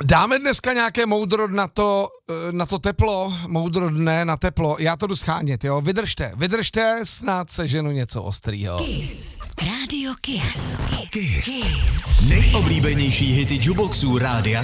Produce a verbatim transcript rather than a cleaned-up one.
dáme dneska nějaké moudro na to, na to teplo, moudro dne na teplo, já to jdu schánět, jo, vydržte, vydržte, snad se ženu něco ostrýho. Kiss. Rádio Kiss. Kiss. Kiss. Nejoblíbenější hity juboxů Rádia